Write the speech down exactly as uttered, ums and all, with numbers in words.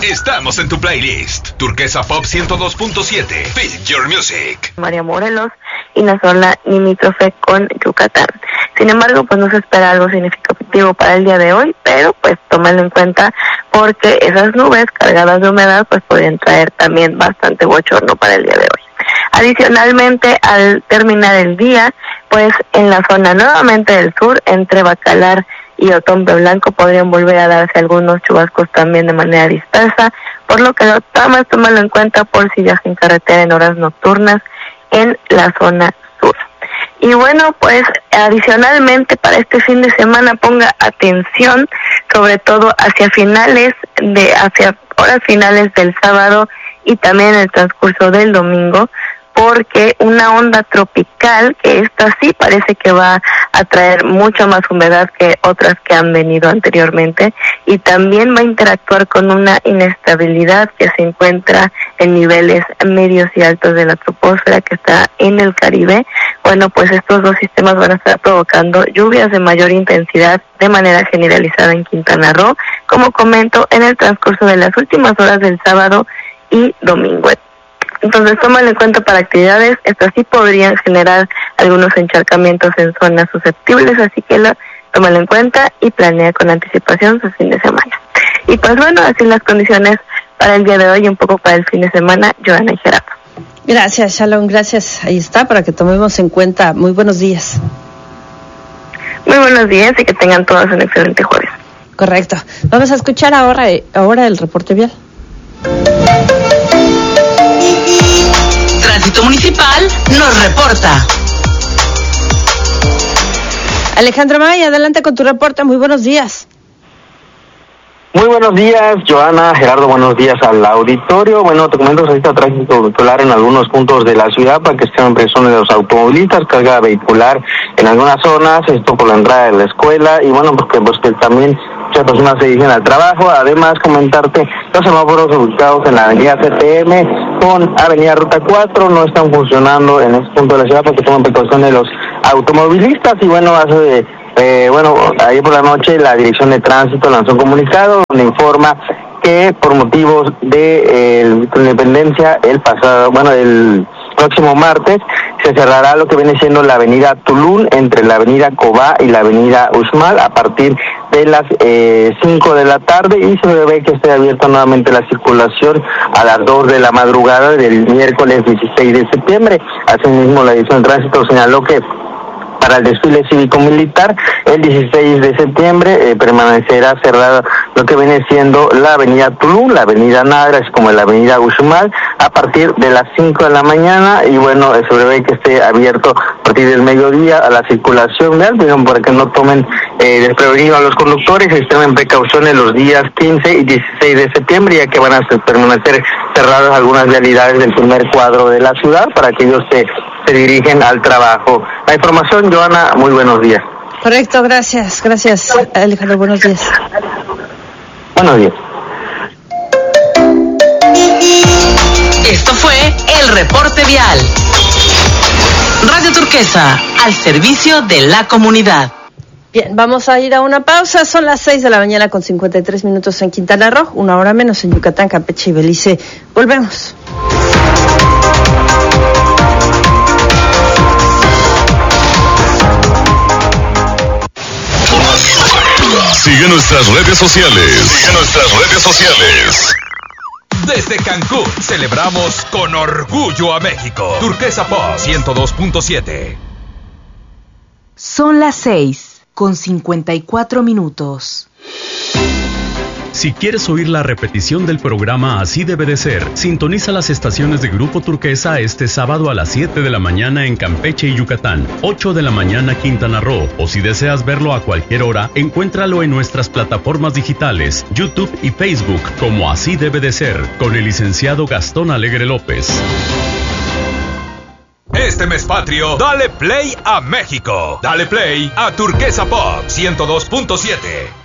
Estamos en tu playlist. Turquesa Pop ciento dos punto siete. Feel your music. María Morelos y la zona limítrofe con Yucatán. Sin embargo, pues no se espera algo significativo para el día de hoy, pero pues tómalo en cuenta porque esas nubes cargadas de humedad pues podrían traer también bastante bochorno para el día de hoy. Adicionalmente, al terminar el día, pues en la zona nuevamente del sur, entre Bacalar y Otompe Blanco, podrían volver a darse algunos chubascos también de manera dispersa, por lo que tomas, tómalo en cuenta por si viajas en carretera en horas nocturnas en la zona sur. Y bueno, pues adicionalmente para este fin de semana ponga atención, sobre todo hacia finales de, hacia horas finales del sábado y también en el transcurso del domingo, porque una onda tropical, que esta sí parece que va a traer mucha más humedad que otras que han venido anteriormente, y también va a interactuar con una inestabilidad que se encuentra en niveles medios y altos de la troposfera que está en el Caribe. Bueno, pues estos dos sistemas van a estar provocando lluvias de mayor intensidad de manera generalizada en Quintana Roo, como comento, en el transcurso de las últimas horas del sábado y domingo. Entonces, tómalo en cuenta para actividades. Estas sí podrían generar algunos encharcamientos en zonas susceptibles, así que lo, tómalo en cuenta y planea con anticipación su fin de semana. Y pues bueno, así las condiciones para el día de hoy y un poco para el fin de semana. Joana y Gerardo. Gracias, Shalom, gracias. Ahí está, para que tomemos en cuenta. Muy buenos días. Muy buenos días y que tengan todos un excelente jueves. Correcto. Vamos a escuchar ahora, ahora el reporte vial. Tránsito Municipal nos reporta. Alejandro May, adelante con tu reporte. Muy buenos días. Muy buenos días, Joana, Gerardo, buenos días al auditorio. Bueno, te comento que ahorita tráfico vehicular en algunos puntos de la ciudad para que estén en presión de los automovilistas, carga vehicular en algunas zonas, esto por la entrada de la escuela, y bueno, porque pues que también muchas personas se dirigen al trabajo. Además, comentarte, los semáforos ubicados en la avenida C P M con avenida Ruta cuatro no están funcionando en este punto de la ciudad porque toman precaución de los automovilistas, y bueno, hace Eh, bueno, ayer por la noche la Dirección de Tránsito lanzó un comunicado donde informa que por motivos de eh, independencia el pasado, bueno, el próximo martes se cerrará lo que viene siendo la avenida Tulum entre la avenida Cobá y la avenida Uxmal a partir de las eh, cinco de la tarde, y se prevé que esté abierta nuevamente la circulación a las dos de la madrugada del miércoles dieciséis de septiembre. Asimismo, la Dirección de Tránsito señaló que para el desfile cívico-militar, el dieciséis de septiembre eh, permanecerá cerrada lo que viene siendo la avenida Tulum, la avenida Nagra, así como la avenida Uxmal, a partir de las cinco de la mañana, y bueno, se prevé que esté abierto a partir del mediodía a la circulación vial, para que no tomen eh, desprevenido a los conductores, estén en precauciones los días quince y dieciséis de septiembre, ya que van a permanecer cerradas algunas vialidades del primer cuadro de la ciudad para que ellos se, se dirigen al trabajo. La información, Joana, muy buenos días. Correcto, gracias, gracias, Alejandro, buenos días. Buenos días. Esto fue el reporte vial. Radio Turquesa, al servicio de la comunidad. Bien, vamos a ir a una pausa. Son las seis de la mañana con cincuenta y tres minutos en Quintana Roo, una hora menos en Yucatán, Campeche y Belice. Volvemos. Sigue nuestras redes sociales. Sigue nuestras redes sociales. Desde Cancún celebramos con orgullo a México. Turquesa Pop ciento dos punto siete. Son las seis con cincuenta y cuatro minutos. Si quieres oír la repetición del programa Así Debe de Ser, sintoniza las estaciones de Grupo Turquesa este sábado a las siete de la mañana en Campeche y Yucatán, ocho de la mañana Quintana Roo, o si deseas verlo a cualquier hora, encuéntralo en nuestras plataformas digitales, YouTube y Facebook como Así Debe de Ser, con el licenciado Gastón Alegre López. Este mes patrio, dale play a México. Dale play a Turquesa Pop ciento dos punto siete.